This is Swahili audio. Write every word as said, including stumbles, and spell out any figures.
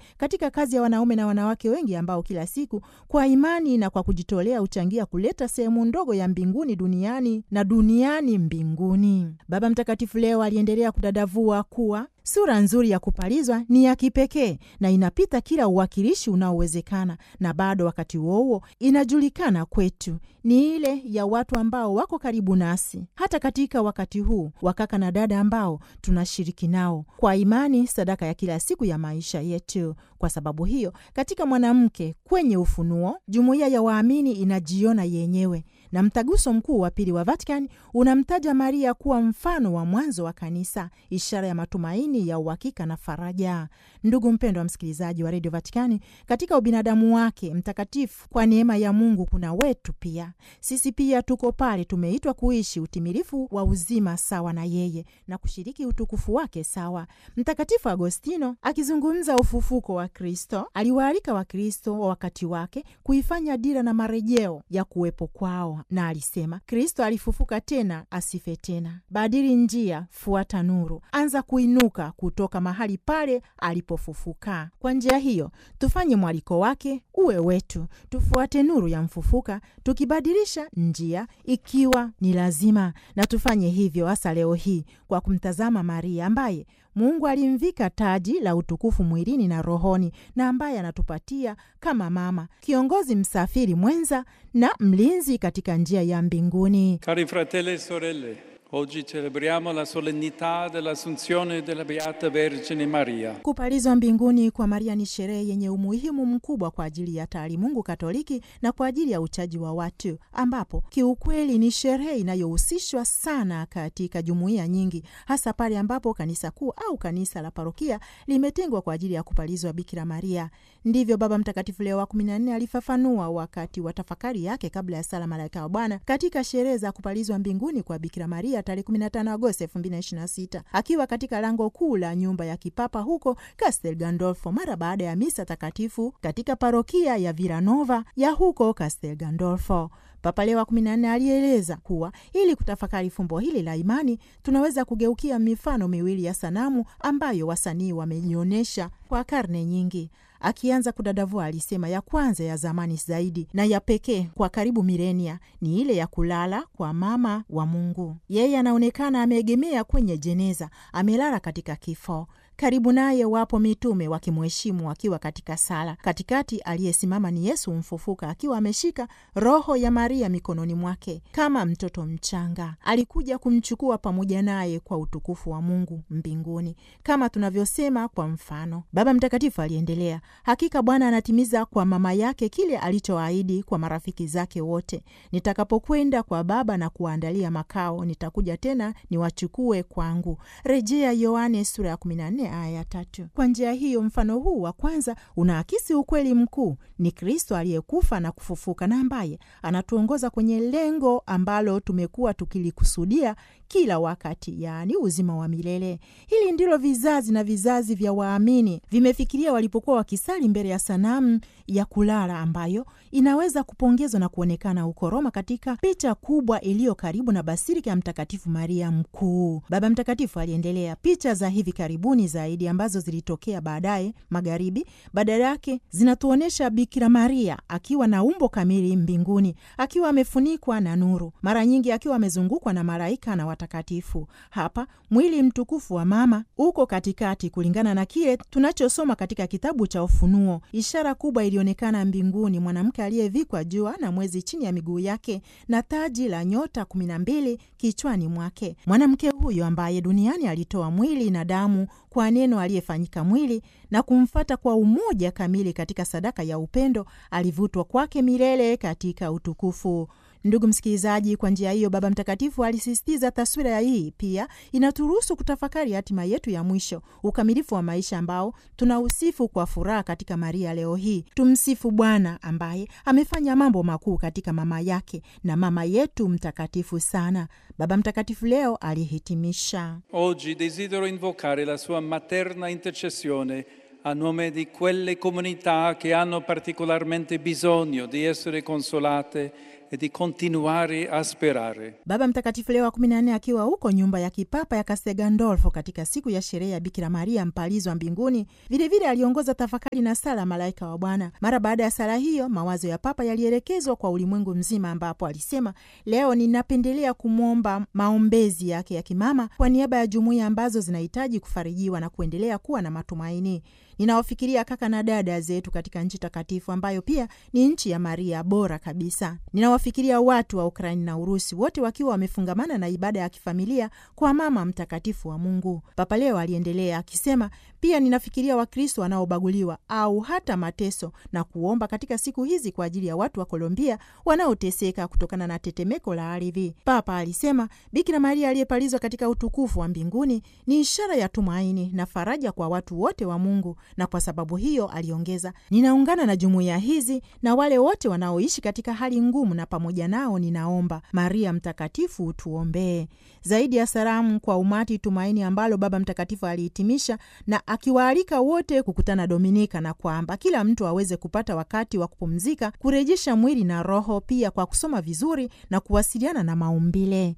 katika kazi ya wanaume na wanawake wengi ambao kila siku kwa imani na kwa kujitolea huchangia kuleta sehemu ndogo ya mbinguni duniani na duniani mbinguni. Baba Mtakatifu leo aliendelea kudadavua kuwa sura nzuri ya kupalizwa ni ya kipekee na inapita kila uwakilishi unaowezekana, na bado wakati huo huo inajulikana kwetu ni ile ya watu ambao wako karibu nasi hata katika wakati huu, wakaka na dada ambao tunashiriki nao kwa imani sadaka ya kila siku ya maisha yetu. Kwa sababu hiyo, katika mwanamke kwenye ufunuo, jumuiya ya waamini inajiona yenyewe, na mtaguso mkuu wa pili wa Vatican unamtaja Maria kuwa mfano wa mwanzo wa kanisa, ishara ya matumaini ya uhakika na faraja. Ndugu mpendwa msikilizaji wa Radio Vatikani, katika ubinadamu wake mtakatifu, kwa neema ya Mungu kuna wetu pia. Sisi pia tuko pale, tumeitwa kuishi utimilifu wa uzima sawa na yeye na kushiriki utukufu wake sawa. Mtakatifu Agostino akizungumza ufufuko wa Kristo aliwaalika Wakristo wa wakati wake kuifanya dira na marejeo ya kuwepo kwao, na alisema Kristo alifufuka tena, asife tena. Badili njia, fuata nuru, anza kuinuka kutoka mahali pale alipofufuka. Kwa njia hiyo tufanye mwaliko wake uwe wetu, tufuate nuru ya mfufuka, tukibadilisha njia ikiwa ni lazima, na tufanye hivyo hasa leo hii kwa kumtazama Maria ambaye Mungu alimvika taji la utukufu mwilini na rohoni, na ambaye anatupatia kama mama, kiongozi, msafiri mwenza na mlinzi katika njia ya mbinguni. Cari fratelli e sorelle, oggi celebriamo la solennità dell'Assunzione della Beata Vergine Maria. Kupalizwa mbinguni kwa Maria ni sherehe yenye umuhimu mkubwa kwa ajili ya taalimungu Katoliki na kwa ajili ya uchaji wa watu, ambapo kiukweli ni sherehe inayohusishwa sana katika jumuiya nyingi, hasa pale ambapo kanisa kuu au kanisa la parokia limetengwa kwa ajili ya kupalizwa Bikira Maria. Ndivyo Baba Mtakatifu Leo wa kumi na nne alifafanua wakati wa tafakari yake kabla ya sala Malaika wa Bwana katika sherehe za kupalizwa mbinguni kwa Bikira Maria tarehe kumi na tano Agosti elfu mbili na ishirini na sita, akiwa katika lango kuu la nyumba ya kipapa huko Castel Gandolfo mara baada ya misa takatifu katika parokia ya Villanova ya huko Castel Gandolfo. Papa Leo wa kumi na nne alieleza kuwa ili kutafakari fumbo hili la imani tunaweza kugeukia mifano miwili ya sanamu ambayo wasanii wamejionyesha kwa karne nyingi. Akianza kudadavua alisema ya kwanza ya zamani zaidi na ya pekee kwa karibu milenia ni ile ya kulala kwa mama wa Mungu. Yeye anaonekana ameegemea kwenye jeneza, amelala katika kifo. Karibu naye wapo mitume wakimheshimu akiwa katika sala. Katikati aliyesimama ni Yesu mfufuka akiwa ameshika roho ya Maria mikononi mwake kama mtoto mchanga. Alikuja kumchukua pamoja naye kwa utukufu wa Mungu mbinguni, kama tunavyosema kwa mfano. Baba Mtakatifu aliendelea, hakika Bwana anatimiza kwa mama yake kile alichoahidi kwa marafiki zake wote: nitakapokwenda kwa Baba na kuandalia makao, nitakuja tena niwachukue kwangu. Rejea Yohane sura ya kumi na nne aya tatu. Kwa njia hiyo, mfano huu wa kwanza unaakisi ukweli mkuu: ni Kristo aliyekufa na kufufuka na ambaye anatuongoza kwenye lengo ambalo tumekuwa tukilikusudia kila wakati, yaani uzima wa milele. Hili ndilo vizazi na vizazi vya waamini vimefikiria walipokuwa wakisali mbele ya sanamu ya kulala ambayo inaweza kupongezwa na kuonekana huko Roma katika picha kubwa iliyo karibu na Basilika ya Mtakatifu Maria Mkuu. Baba Mtakatifu aliendelea, picha za hivi karibuni zaidi ambazo zilitokea baadaye magharibi, badala yake zinatuonesha Bikira Maria akiwa na umbo kamili mbinguni, akiwa amefunikwa na nuru, mara nyingi akiwa amezungukwa na malaika na watakatifu. Hapa mwili mtukufu wa mama uko katikati, kulingana na kile tunachosoma katika kitabu cha Ufunuo. Ishara kubwa ilionekana mbinguni, mwanamke aliyevikwa jua na mwezi chini ya miguu yake na taji la nyota kumi na mbili kichwani mwake. Mwanamke huyo ambaye duniani alitoa mwili na damu kwa neno aliyefanyika mwili na kumfata kwa umoja kamili katika sadaka ya upendo, alivutwa kwake milele katika utukufu. Ndugu msikilizaji, kwa njia hiyo Baba Mtakatifu alisisitiza taswira ya hii pia inaturuhusu kutafakari hatima yetu ya mwisho, ukamilifu wa maisha ambao tunausifu kwa furaha katika Maria leo hii. Tumsifu Bwana ambaye amefanya mambo makuu katika mama yake na mama yetu mtakatifu sana. Baba Mtakatifu leo alihitimisha, Oggi desidero invocare la sua materna intercessione a nome di quelle comunità che hanno particolarmente bisogno di essere consolate e di continuare a sperare. Baba Mtakatifu Leo wa kumi na nne akiwa huko nyumba ya kipapa ya Castel Gandolfo katika siku ya sherehe ya Bikira Maria mpalizwa mbinguni, vilevile aliongoza tafakari na sala Malaika wa Bwana. Mara baada ya sala hiyo, mawazo ya Papa yalielekezwa kwa ulimwengu mzima, ambapo alisema, leo ninapendelea kumwomba maombezi yake ya kimama kwa niaba ya jumuiya ambazo zinahitaji kufarijiwa na kuendelea kuwa na matumaini. Ninawafikiria kaka na dada zetu katika nchi takatifu ambayo pia ni nchi ya Maria bora kabisa. Ninawafikiria watu wa Ukraini na Urusi, wote wakiwa wamefungamana na ibada ya kifamilia kwa mama mtakatifu wa Mungu. Papa leo aliendelea akisema, pia ninafikiria Wakristo wanaobaguliwa au hata mateso, na kuomba katika siku hizi kwa ajili ya watu wa Kolombia wanaoteseka kutokana na tetemeko la ardhi. Papa alisema, Bikira Maria aliyepalizwa katika utukufu wa mbinguni ni ishara ya tumaini na faraja kwa watu wote wa Mungu, na kwa sababu hiyo, aliongeza, ninaungana na jumuiya hizi na wale wote wanaoishi katika hali ngumu, na pamoja nao ninaomba, Maria mtakatifu utuombee. Zaidi ya salamu kwa umati tumaini ambalo Baba Mtakatifu alihitimisha na akiwaalika wote kukutana Dominika, na kwamba kila mtu aweze kupata wakati wa kupumzika, kurejesha mwili na roho, pia kwa kusoma vizuri na kuwasiliana na maumbile.